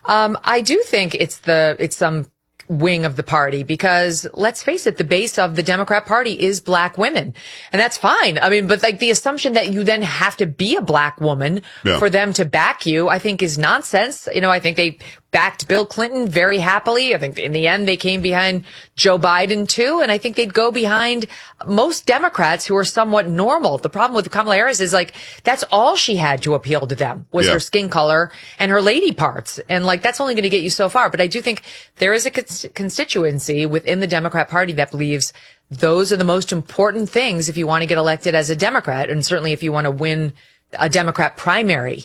I do think it's some wing of the party because let's face it, the base of the Democrat Party is black women. And that's fine. I mean, but like the assumption that you then have to be a black woman for them to back you, I think is nonsense. You know, I think they backed Bill Clinton very happily. I think in the end they came behind Joe Biden too. And I think they'd go behind most Democrats who are somewhat normal. The problem with Kamala Harris is like, that's all she had to appeal to them was her skin color and her lady parts. And like, that's only going to get you so far. But I do think there is a constituency within the Democrat Party that believes those are the most important things if you want to get elected as a Democrat. And certainly if you want to win a Democrat primary.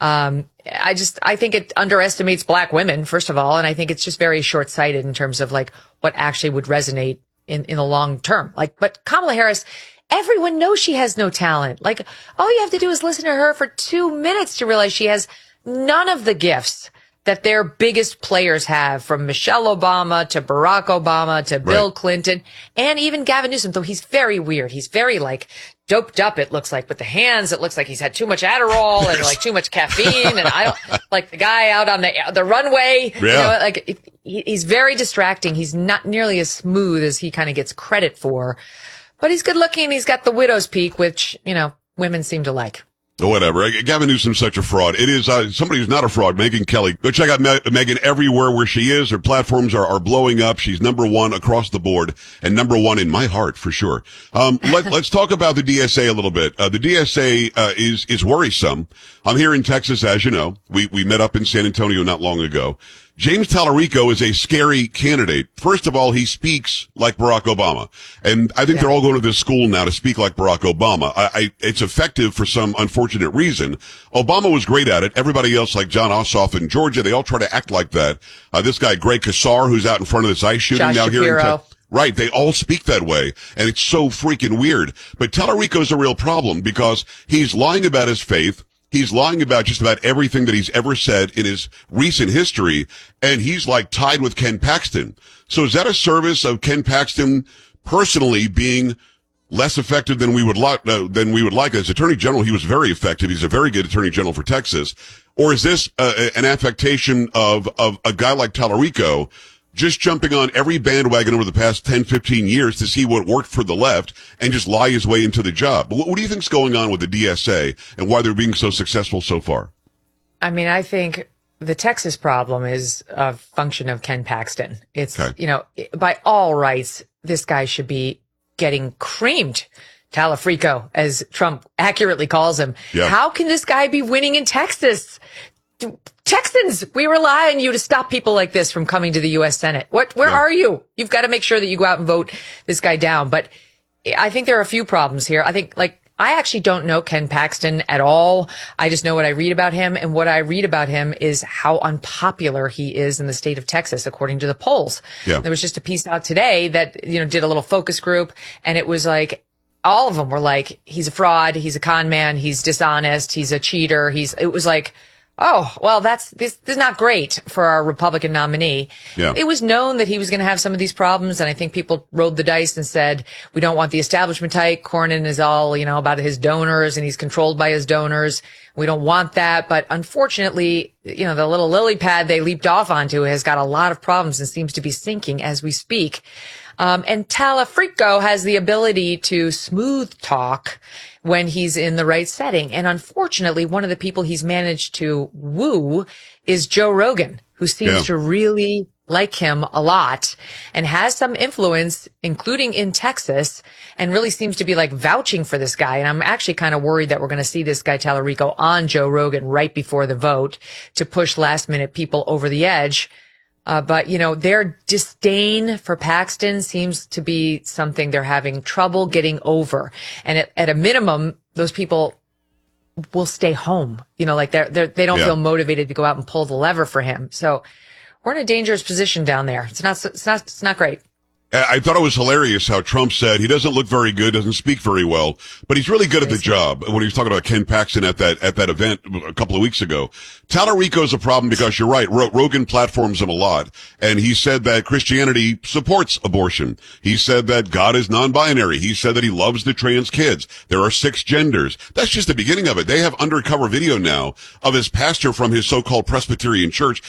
I think it underestimates black women, first of all. And I think it's just very short-sighted in terms of like what actually would resonate in the long term. Like, but Kamala Harris, everyone knows she has no talent. Like, all you have to do is listen to her for 2 minutes to realize she has none of the gifts that their biggest players have, from Michelle Obama to Barack Obama to Bill Clinton and even Gavin Newsom, though he's very weird. He's very like doped up, it looks like, with the hands. It looks like he's had too much Adderall and like too much caffeine. And I don't like the guy out on the runway. You know, like he's very distracting. He's not nearly as smooth as he kind of gets credit for, but he's good looking. He's got the widow's peak, which, you know, women seem to like. Whatever. Gavin Newsom's such a fraud. It is somebody who's not a fraud, Megyn Kelly. Go check out Megyn everywhere where she is. Her platforms are blowing up. She's number one across the board and number one in my heart for sure. Let's talk about the DSA a little bit. The DSA is worrisome. I'm here in Texas, as you know. We met up in San Antonio not long ago. James Tallarico is a scary candidate. First of all, he speaks like Barack Obama. And I think they're all going to this school now to speak like Barack Obama. It's effective for some unfortunate reason. Obama was great at it. Everybody else, like John Ossoff in Georgia, they all try to act like that. This guy, Greg Casar, who's out in front of this ICE shooting Josh now Shapiro. here in Texas. Right. They all speak that way. And it's so freaking weird. But Tallarico's a real problem because he's lying about his faith. He's lying about just about everything that he's ever said in his recent history, and he's like tied with Ken Paxton. So is that a service of Ken Paxton personally being less effective than we would like? As Attorney General, he was very effective. He's a very good Attorney General for Texas. Or is this an affectation of a guy like Tallarico just jumping on every bandwagon over the past 10, 15 years to see what worked for the left and just lie his way into the job? What do you think's going on with the DSA and why they're being so successful so far? I mean, I think the Texas problem is a function of Ken Paxton. It's, you know, by all rights, this guy should be getting creamed. Tallarico, as Trump accurately calls him. Yeah. How can this guy be winning in Texas? Texans, we rely on you to stop people like this from coming to the U.S. Senate. Where are you? You've got to make sure that you go out and vote this guy down. But I think there are a few problems here. I think, like, I actually don't know Ken Paxton at all. I just know what I read about him. And what I read about him is how unpopular he is in the state of Texas, according to the polls. Yeah. There was just a piece out today that, you know, did a little focus group. And it was like, all of them were like, he's a fraud. He's a con man. He's dishonest. He's a cheater. It was like, oh, well, this is not great for our Republican nominee. Yeah. It was known that he was going to have some of these problems. And I think people rolled the dice and said, we don't want the establishment type. Cornyn is all, you know, about his donors and he's controlled by his donors. We don't want that. But unfortunately, you know, the little lily pad they leaped off onto has got a lot of problems and seems to be sinking as we speak. And Tallarico has the ability to smooth talk when he's in the right setting. And unfortunately, one of the people he's managed to woo is Joe Rogan, who seems to really like him a lot and has some influence, including in Texas, and really seems to be like vouching for this guy. And I'm actually kind of worried that we're going to see this guy Tallarico on Joe Rogan right before the vote to push last minute people over the edge. But, you know, their disdain for Paxton seems to be something they're having trouble getting over. And at a minimum, those people will stay home. You know, like they don't feel motivated to go out and pull the lever for him. So we're in a dangerous position down there. It's not great. I thought it was hilarious how Trump said he doesn't look very good, doesn't speak very well, but he's really good at the job. When he was talking about Ken Paxton at that event a couple of weeks ago, Tallarico is a problem because you're right. Rogan platforms him a lot. And he said that Christianity supports abortion. He said that God is non-binary. He said that he loves the trans kids. There are 6 genders. That's just the beginning of it. They have undercover video now of his pastor from his so-called Presbyterian church